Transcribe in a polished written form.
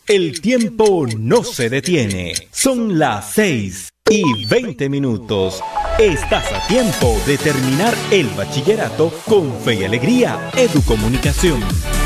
El tiempo no se detiene. Son las 6:20. Estás a tiempo de terminar el bachillerato con fe y alegría. Educomunicación.